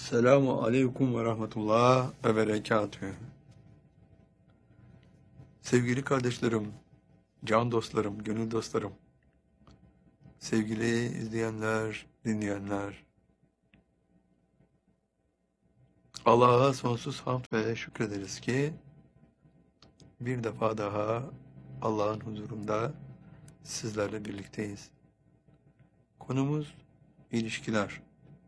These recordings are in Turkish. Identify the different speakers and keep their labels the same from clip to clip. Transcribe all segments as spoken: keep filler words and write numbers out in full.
Speaker 1: Selamu aleyküm ve rahmetullah ve berekatühü. Sevgili kardeşlerim, can dostlarım, gönül dostlarım, sevgili izleyenler, dinleyenler, Allah'a sonsuz hamd ve şükrederiz ki bir defa daha Allah'ın huzurunda sizlerle birlikteyiz. Konumuz ilişkiler.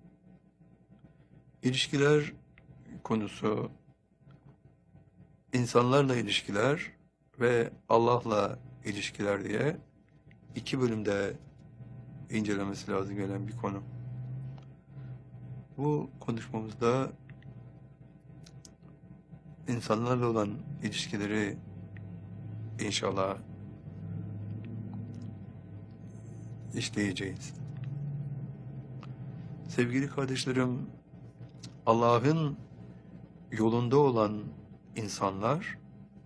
Speaker 1: İlişkiler konusu, insanlarla ilişkiler ve Allah'la ilişkiler diye iki bölümde incelemesi lazım gelen bir konu. Bu konuşmamızda insanlarla olan ilişkileri inşallah işleyeceğiz. Sevgili kardeşlerim, Allah'ın yolunda olan insanlar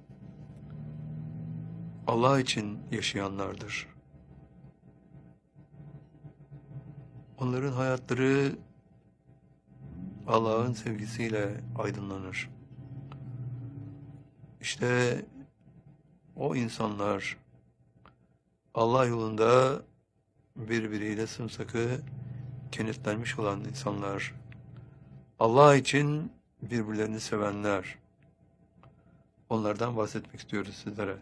Speaker 1: Allah için yaşayanlardır. Onların hayatları Allah'ın sevgisiyle aydınlanır. İşte o insanlar Allah yolunda birbiriyle sımsıkı kenetlenmiş olan insanlar, Allah için birbirlerini sevenler. Onlardan bahsetmek istiyoruz sizlere.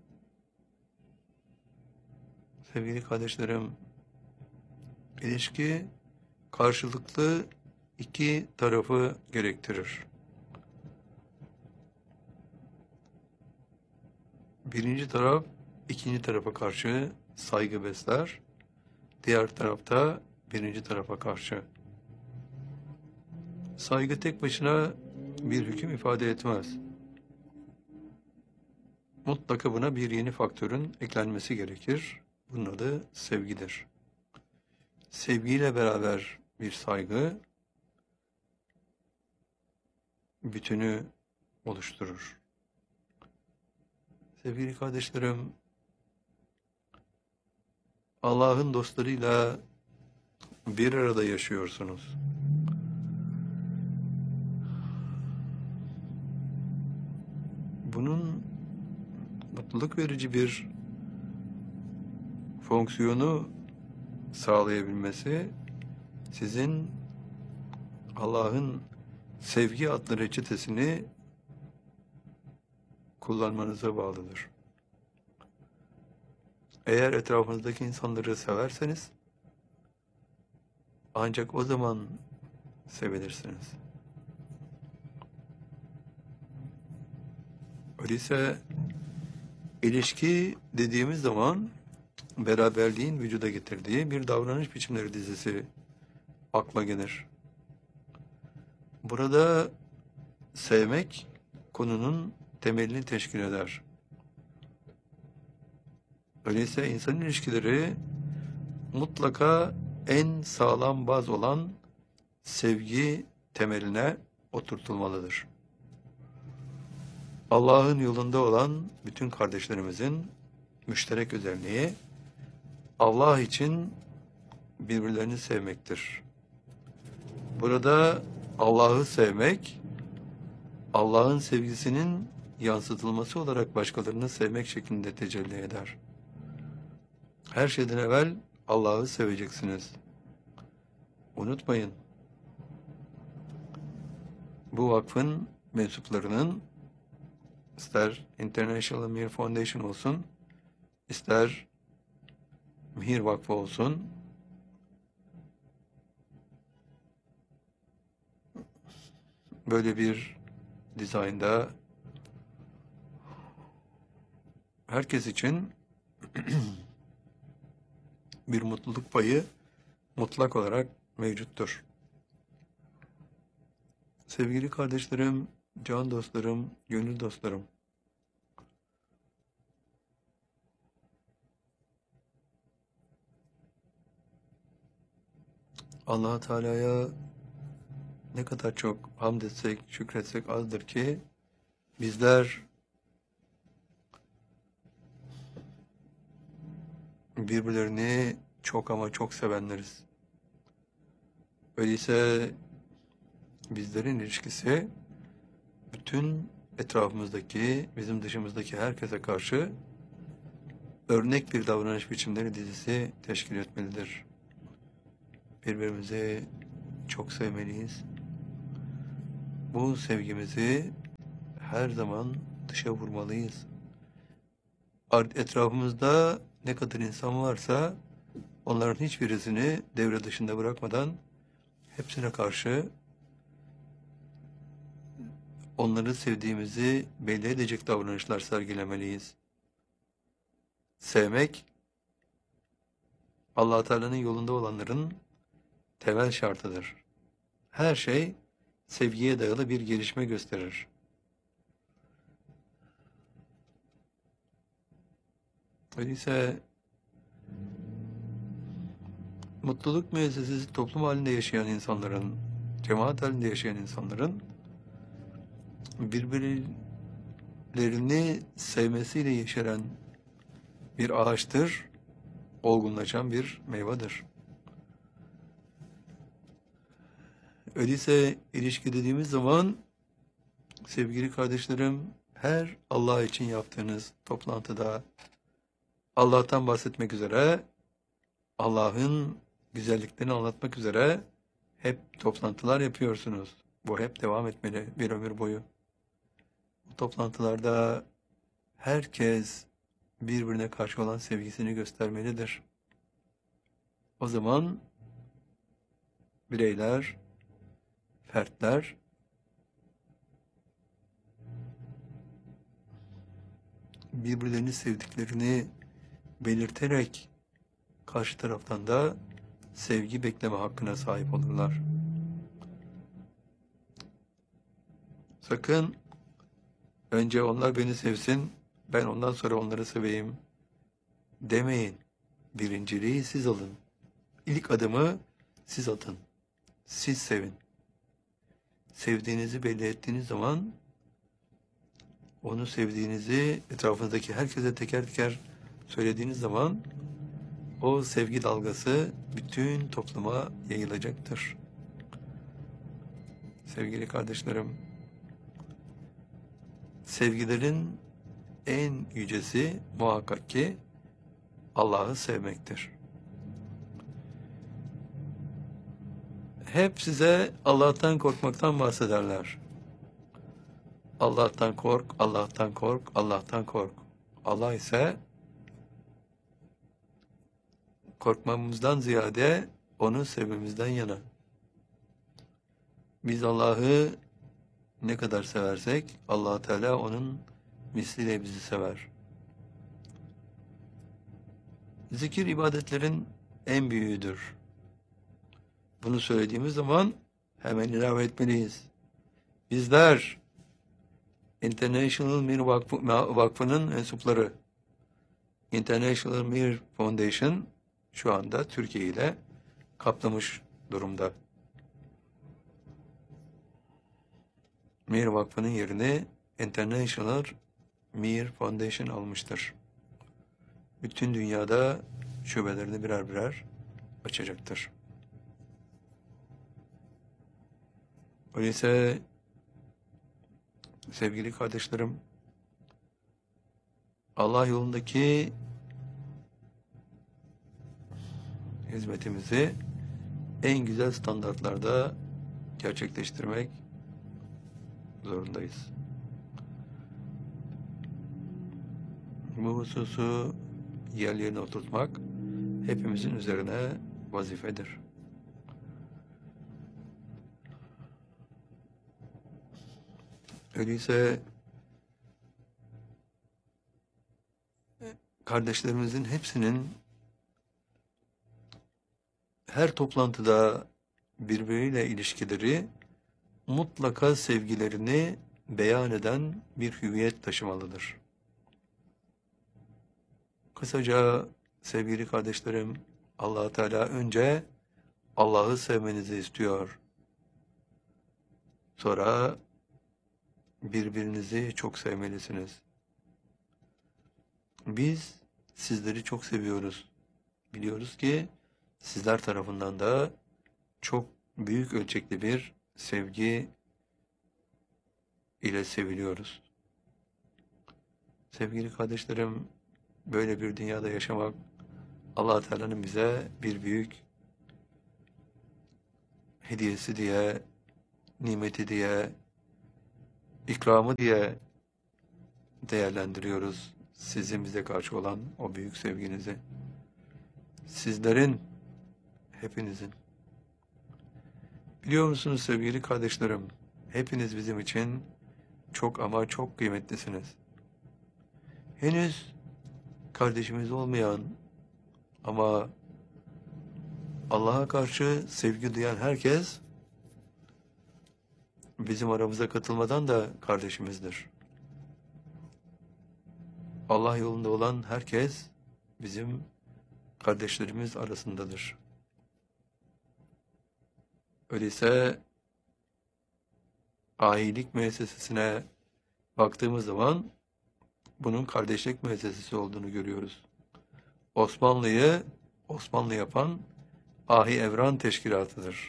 Speaker 1: Sevgili kardeşlerim, ilişki karşılıklı iki tarafı gerektirir. Birinci taraf ikinci tarafa karşı saygı besler. Diğer tarafta birinci tarafa karşı. Saygı tek başına bir hüküm ifade etmez. Mutlaka buna bir yeni faktörün eklenmesi gerekir. Bunun adı sevgidir. Sevgiyle beraber bir saygı bütünü oluşturur. Sevgili kardeşlerim, Allah'ın dostlarıyla bir arada yaşıyorsunuz. Bunun mutluluk verici bir fonksiyonu sağlayabilmesi sizin Allah'ın sevgi adlı reçetesini kullanmanıza bağlıdır. Eğer etrafınızdaki insanları severseniz ancak o zaman sevilirsiniz. Öyleyse ilişki dediğimiz zaman beraberliğin vücuda getirdiği bir davranış biçimleri dizisi akla gelir. Burada sevmek konunun temelini teşkil eder. Öyleyse insan ilişkileri mutlaka en sağlam baz olan sevgi temeline oturtulmalıdır. Allah'ın yolunda olan bütün kardeşlerimizin müşterek özelliği Allah için birbirlerini sevmektir. Burada Allah'ı sevmek, Allah'ın sevgisinin yansıtılması olarak başkalarını sevmek şeklinde tecelli eder. Her şeyden evvel Allah'ı seveceksiniz. Unutmayın, bu vakfın mensuplarının ister International Mihir Foundation olsun, ister Mihir Vakfı olsun, böyle bir dizaynda herkes için bir mutluluk payı mutlak olarak mevcuttur. Sevgili kardeşlerim, can dostlarım, gönül dostlarım, Allah Teala'ya ne kadar çok hamd etsek, şükretsek azdır ki bizler birbirlerini çok ama çok sevenleriz. Öyleyse bizlerin ilişkisi bütün etrafımızdaki, bizim dışımızdaki herkese karşı örnek bir davranış biçimleri dizisi teşkil etmelidir. Birbirimizi çok sevmeliyiz. Bu sevgimizi her zaman dışa vurmalıyız. Etrafımızda ne kadar insan varsa onların hiçbirisini devre dışında bırakmadan hepsine karşı onları sevdiğimizi belli edecek davranışlar sergilemeliyiz. Sevmek, Allah Teala'nın yolunda olanların temel şartıdır. Her şey sevgiye dayalı bir gelişme gösterir. Öyleyse mutluluk müessesesi toplum halinde yaşayan insanların, cemaat halinde yaşayan insanların birbirlerini sevmesiyle yeşeren bir ağaçtır, olgunlaşan bir meyvedir. Öyleyse ilişki dediğimiz zaman sevgili kardeşlerim, her Allah için yaptığınız toplantıda Allah'tan bahsetmek üzere, Allah'ın güzelliklerini anlatmak üzere hep toplantılar yapıyorsunuz. Bu hep devam etmeli bir ömür boyu. Bu toplantılarda herkes birbirine karşı olan sevgisini göstermelidir. O zaman bireyler, fertler birbirlerini sevdiklerini belirterek karşı taraftan da sevgi bekleme hakkına sahip olurlar. Sakın önce onlar beni sevsin, ben ondan sonra onları seveyim demeyin. Birinciliği siz alın. İlk adımı siz atın. Siz sevin. Sevdiğinizi belli ettiğiniz zaman onu sevdiğinizi etrafınızdaki herkese teker teker söylediğiniz zaman o sevgi dalgası bütün topluma yayılacaktır. Sevgili kardeşlerim, sevgilerin en yücesi muhakkak ki Allah'ı sevmektir. Hep size Allah'tan korkmaktan bahsederler. Allah'tan kork, Allah'tan kork, Allah'tan kork. Allah ise korkmamızdan ziyade onu sevmemizden yana. Biz Allah'ı ne kadar seversek Allah Teala onun misliyle bizi sever. Zikir ibadetlerin en büyüğüdür. Bunu söylediğimiz zaman hemen ilave etmeliyiz. Bizler International Mir Vakfı, Vakfı'nın mensupları, International Mir Foundation şu anda Türkiye ile kaplamış durumda. Mir Vakfı'nın yerini International Mir Foundation almıştır. Bütün dünyada şubelerini birer birer açacaktır. Öyleyse sevgili kardeşlerim, Allah yolundaki hizmetimizi en güzel standartlarda gerçekleştirmek zorundayız. Bu hususu yerlerine oturtmak hepimizin üzerine vazifedir. Öyleyse kardeşlerimizin hepsinin her toplantıda birbiriyle ilişkileri mutlaka sevgilerini beyan eden bir hüviyet taşımalıdır. Kısaca sevgili kardeşlerim, Allah Teala önce Allah'ı sevmenizi istiyor. Sonra birbirinizi çok sevmelisiniz. Biz sizleri çok seviyoruz. Biliyoruz ki sizler tarafından da çok büyük ölçekli bir sevgi ile seviliyoruz. Sevgili kardeşlerim, böyle bir dünyada yaşamak Allah Teala'nın bize bir büyük hediyesi diye, nimeti diye, ikramı diye değerlendiriyoruz. Sizin bize karşı olan o büyük sevginizi. Sizlerin, hepinizin. Biliyor musunuz sevgili kardeşlerim, hepiniz bizim için çok ama çok kıymetlisiniz. Henüz kardeşimiz olmayan ama Allah'a karşı sevgi duyan herkes bizim aramıza katılmadan da kardeşimizdir. Allah yolunda olan herkes bizim kardeşlerimiz arasındadır. Öyleyse ahilik müessesesine baktığımız zaman bunun kardeşlik müessesesi olduğunu görüyoruz. Osmanlı'yı Osmanlı yapan Ahi Evran Teşkilatı'dır.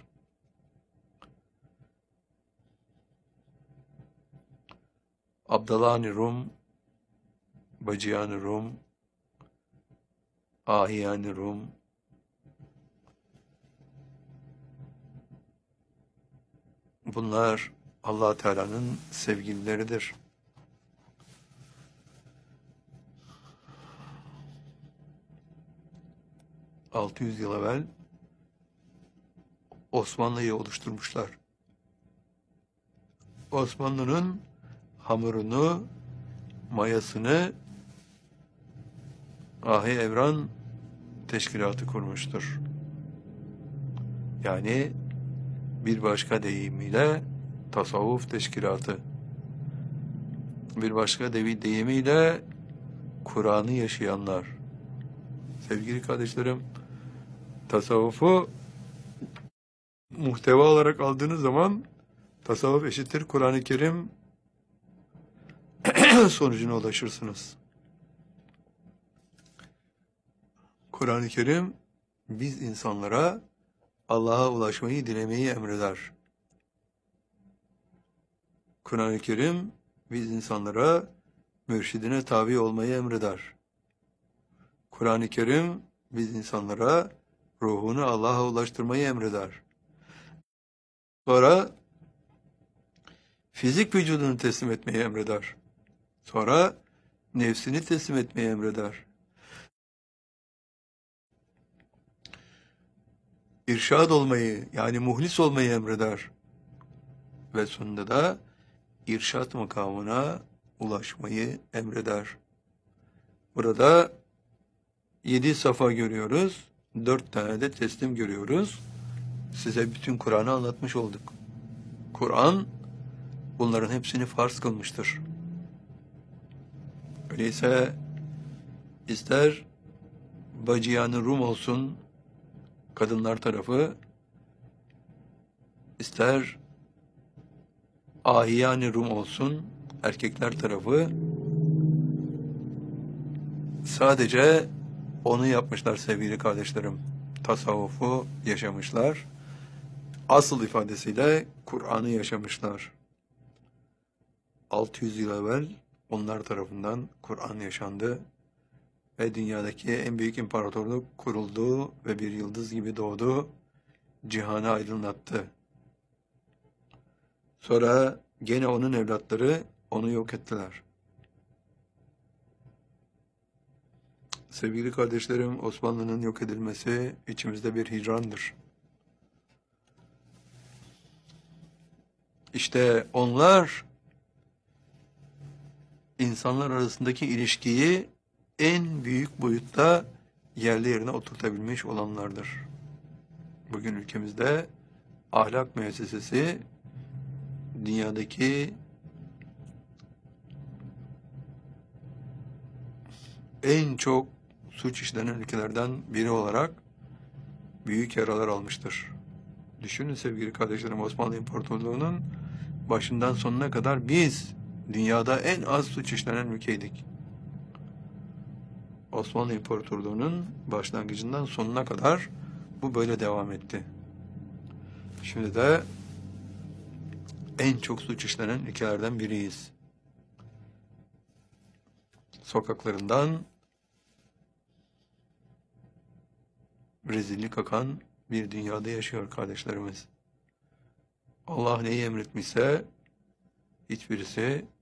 Speaker 1: Abdalani Rum, Bacıyani Rum, Ahiyani Rum, bunlar Allah Teala'nın sevgilileridir. altı yüz yıl evvel Osmanlı'yı oluşturmuşlar. Osmanlı'nın hamurunu, mayasını Ahi Evran Teşkilatı kurmuştur. Yani bir başka deyimiyle tasavvuf teşkilatı. Bir başka deyimiyle Kur'an'ı yaşayanlar. Sevgili kardeşlerim, tasavvufu muhteva olarak aldığınız zaman tasavvuf eşittir Kur'an-ı Kerim sonucuna ulaşırsınız. Kur'an-ı Kerim biz insanlara Allah'a ulaşmayı dilemeyi emreder. Kur'an-ı Kerim biz insanlara mürşidine tabi olmayı emreder. Kur'an-ı Kerim biz insanlara ruhunu Allah'a ulaştırmayı emreder. Sonra fizik vücudunu teslim etmeyi emreder. Sonra nefsini teslim etmeyi emreder. İrşad olmayı, yani muhlis olmayı emreder. Ve sonunda da irşad makamına ulaşmayı emreder. Burada yedi safa görüyoruz, dört tane de teslim görüyoruz. Size bütün Kur'an'ı anlatmış olduk. Kur'an bunların hepsini farz kılmıştır. Öyleyse ister Bacıyan-ı Rum olsun kadınlar tarafı, ister Ahiyan-ı Rum olsun erkekler tarafı, sadece onu yapmışlar sevgili kardeşlerim. Tasavvufu yaşamışlar. Asıl ifadesiyle Kur'an'ı yaşamışlar. altı yüz yıl evvel onlar tarafından Kur'an yaşandı ve dünyadaki en büyük imparatorluk kuruldu ve bir yıldız gibi doğdu, cihanı aydınlattı. Sonra gene onun evlatları onu yok ettiler. Sevgili kardeşlerim, Osmanlı'nın yok edilmesi içimizde bir hicrandır. İşte onlar insanlar arasındaki ilişkiyi en büyük boyutta yerli yerine oturtabilmiş olanlardır. Bugün ülkemizde ahlak müessesesi dünyadaki en çok suç işlenen ülkelerden biri olarak büyük yaralar almıştır. Düşünün sevgili kardeşlerim, Osmanlı İmparatorluğu'nun başından sonuna kadar biz dünyada en az suç işlenen ülkeydik. Osmanlı İmparatorluğu'nun başlangıcından sonuna kadar bu böyle devam etti. Şimdi de en çok suç işlenen ülkelerden biriyiz. Sokaklarından rezillik akan bir dünyada yaşıyor kardeşlerimiz. Allah neyi emretmişse hiçbirisi